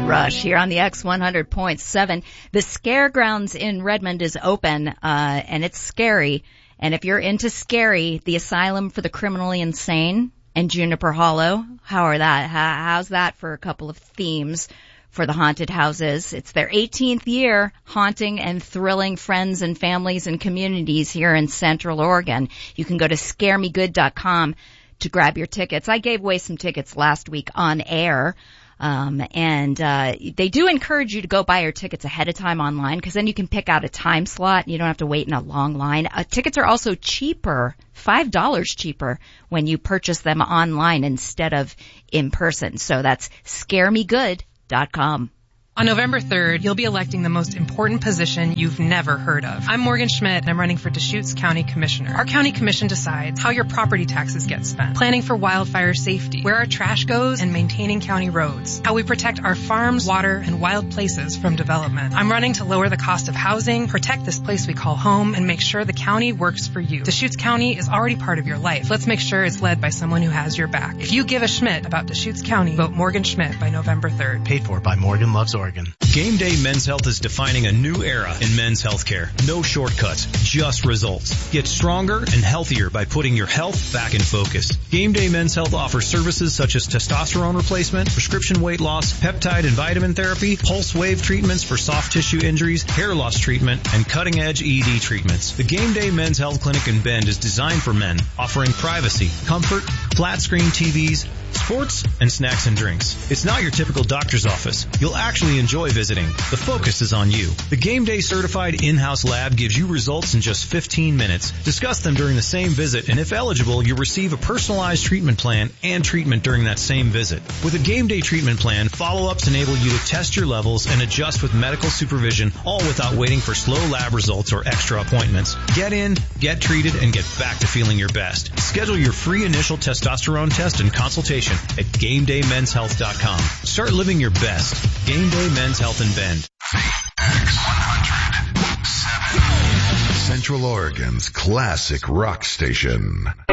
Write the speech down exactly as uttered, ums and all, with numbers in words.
Rush here on the X one hundred point seven. The Scaregrounds in Redmond is open, uh, and it's scary. And if you're into scary, the Asylum for the Criminally Insane and Juniper Hollow, how are that? How, how's that for a couple of themes for the haunted houses? It's their eighteenth year haunting and thrilling friends and families and communities here in Central Oregon. You can go to scare me good dot com to grab your tickets. I gave away some tickets last week on air. Um, and, uh, they do encourage you to go buy your tickets ahead of time online, because then you can pick out a time slot and you don't have to wait in a long line. Uh, tickets are also cheaper, five dollars cheaper when you purchase them online instead of in person. So that's scare me good dot com. On November third, you'll be electing the most important position you've never heard of. I'm Morgan Schmidt, and I'm running for Deschutes County Commissioner. Our county commission decides how your property taxes get spent, planning for wildfire safety, where our trash goes, and maintaining county roads, how we protect our farms, water, and wild places from development. I'm running to lower the cost of housing, protect this place we call home, and make sure the county works for you. Deschutes County is already part of your life. Let's make sure it's led by someone who has your back. If you give a Schmidt about Deschutes County, vote Morgan Schmidt by November third. Paid for by Morgan Loves Oregon. Game Day Men's Health is defining a new era in men's healthcare. No shortcuts, just results. Get stronger and healthier by putting your health back in focus. Game Day Men's Health offers services such as testosterone replacement, prescription weight loss, peptide and vitamin therapy, pulse wave treatments for soft tissue injuries, hair loss treatment, and cutting-edge E D treatments. The Game Day Men's Health Clinic in Bend is designed for men, offering privacy, comfort, flat-screen T Vs, sports, and snacks and drinks. It's not your typical doctor's office. You'll actually enjoy visiting. The focus is on you. The Game Day certified in-house lab gives you results in just fifteen minutes. Discuss them during the same visit, and if eligible, you'll receive a personalized treatment plan and treatment during that same visit. With a Game Day treatment plan, follow-ups enable you to test your levels and adjust with medical supervision, all without waiting for slow lab results or extra appointments. Get in, get treated, and get back to feeling your best. Schedule your free initial testosterone test and consultation at game day men's health dot com. Start living your best. Game Day Men's Health in Bend. X one hundred point seven. Central Oregon's classic rock station.